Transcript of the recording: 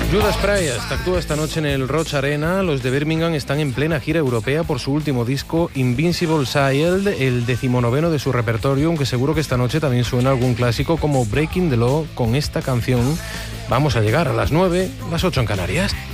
Judas Priest actúa esta noche en el Roch Arena. Los de Birmingham están en plena gira europea por su último disco, Invincible Child, el 19º de su repertorio, aunque seguro que esta noche también suena algún clásico como Breaking the Law. Con esta canción vamos a llegar a las 9, las 8 en Canarias.